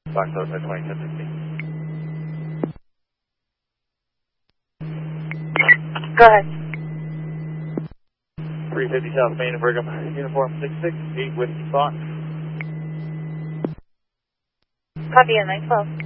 Fox Hotel 2060. Go ahead. 350 South Main, Brigham, uniform 668, Whiskey Fox. Copy at 912.